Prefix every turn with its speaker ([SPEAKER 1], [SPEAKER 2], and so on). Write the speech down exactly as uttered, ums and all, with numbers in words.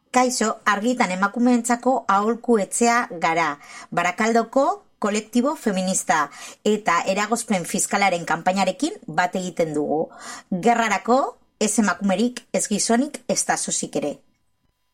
[SPEAKER 1] Kaixo, Argitan emakumeentzako aholku etxea gara, Barakaldoko kolektibo feminista eta eragozpen fiskalaren kanpainarekin bat egiten dugu. Gerrarako ez emakumerik, ez gizonik, ez da sosik ere.